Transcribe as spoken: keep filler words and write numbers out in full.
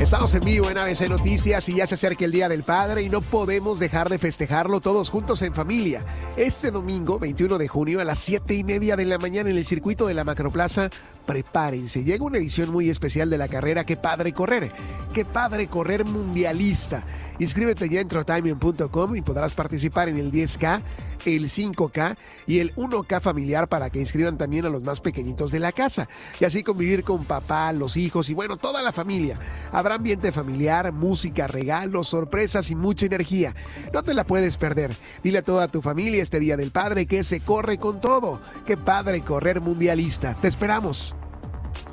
Estamos en vivo en A B C Noticias y ya se acerca el Día del Padre y no podemos dejar de festejarlo todos juntos en familia. Este domingo, veintiuno de junio, a las siete y media de la mañana en el circuito de la Macroplaza, prepárense. Llega una edición muy especial de la carrera Qué Padre Correr. Qué Padre Correr Mundialista. Inscríbete ya en trotiming punto com y podrás participar en el diez K, el cinco K y el uno K familiar para que inscriban también a los más pequeñitos de la casa. Y así convivir con papá, los hijos y bueno, toda la familia. Habrá ambiente familiar, música, regalos, sorpresas y mucha energía. No te la puedes perder. Dile a toda tu familia este Día del Padre que se corre con todo. Qué Padre Correr Mundialista. Te esperamos.